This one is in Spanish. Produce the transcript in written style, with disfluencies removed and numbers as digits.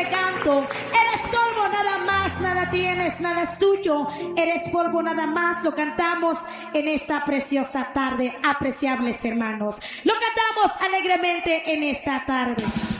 este canto. Eres polvo nada más, nada tienes, nada es tuyo. Eres polvo nada más, lo cantamos en esta preciosa tarde, apreciables hermanos. Lo cantamos alegremente en esta tarde.